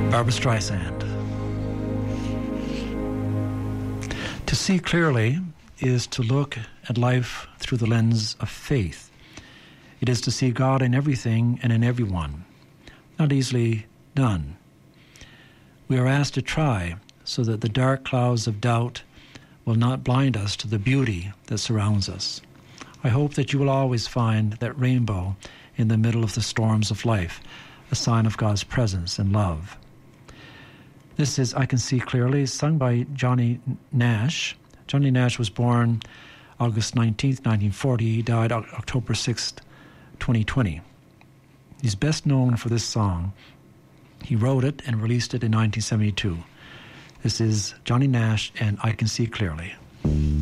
Barbra Streisand. To see clearly is to look at life through the lens of faith. It is to see God in everything and in everyone. Not easily done. We are asked to try so that the dark clouds of doubt will not blind us to the beauty that surrounds us. I hope that you will always find that rainbow in the middle of the storms of life, a sign of God's presence and love. This is I Can See Clearly, sung by Johnny Nash. Johnny Nash was born August 19th, 1940. He died October 6th, 2020. He's best known for this song. He wrote it and released it in 1972. This is Johnny Nash and I Can See Clearly.